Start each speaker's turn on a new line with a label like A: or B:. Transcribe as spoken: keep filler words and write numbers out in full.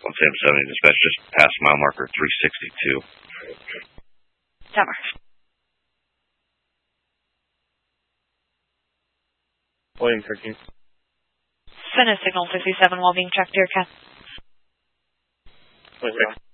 A: one Sam seventy dispatch, just past mile marker three sixty-two.
B: Tower.
C: William thirteen.
B: Send a signal sixty-seven while being tracked to your cat.
C: Okay.